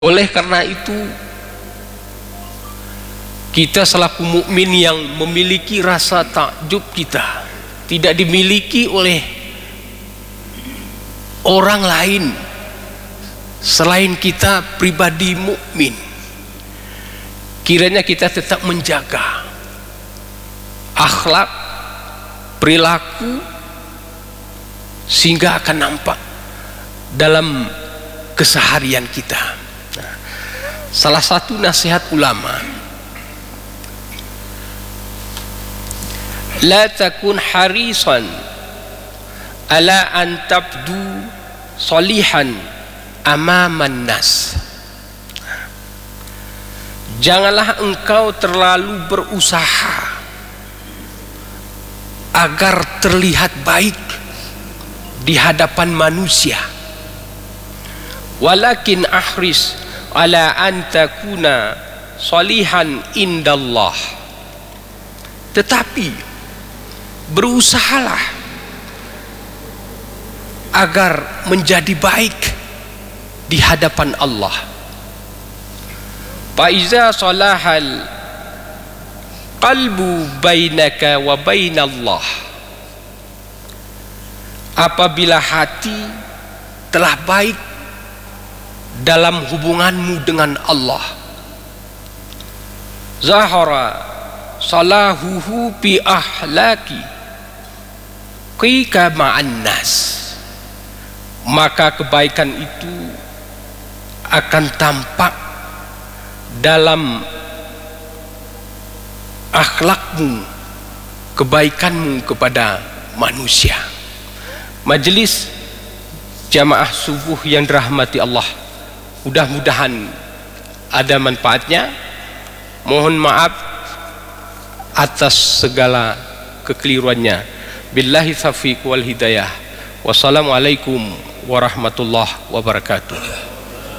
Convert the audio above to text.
Oleh karena itu, kita selaku mukmin yang memiliki rasa takjub kita tidak dimiliki oleh orang lain selain kita pribadi mukmin. Kiranya kita tetap menjaga akhlak, perilaku, sehingga akan nampak dalam keseharian kita. Salah satu nasihat ulama, la takun harisan ala an tabdu salihan amaman nas. Janganlah engkau terlalu berusaha agar terlihat baik di hadapan manusia, walakin ahris ala an takuna salihan indallah. Tetapi berusahalah agar menjadi baik di hadapan Allah. Fa iza salahal qalbu bainaka wa bainallah. Apabila hati telah baik dalam hubunganmu dengan Allah, zahara salahuhu bi ahlaki qika ma'an nas. Maka kebaikan itu akan tampak dalam akhlakmu, kebaikanmu kepada manusia. Majelis jamaah subuh yang dirahmati Allah, mudah-mudahan ada manfaatnya. Mohon maaf atas segala kekeliruannya. Billahi taufiq wal hidayah. Wassalamualaikum warahmatullahi wabarakatuh.